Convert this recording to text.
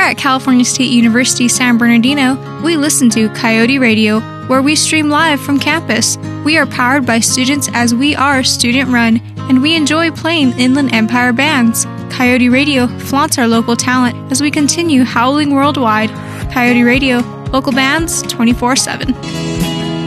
at California State University San Bernardino, we listen to Coyote Radio, where we stream live from campus. We are powered by students as we are student-run, and we enjoy playing Inland Empire bands. Coyote Radio flaunts our local talent as we continue howling worldwide. Coyote Radio, local bands 24/7.